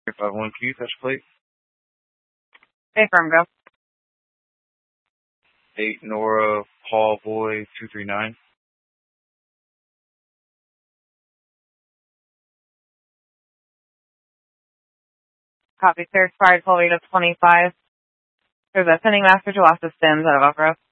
51Q, touch plate. Hey, firm, go. 8 Nora Paul Boy 239. Copy, sir. Expired full rate of 25. There's a sending master to Los Sims out of Elk Grove.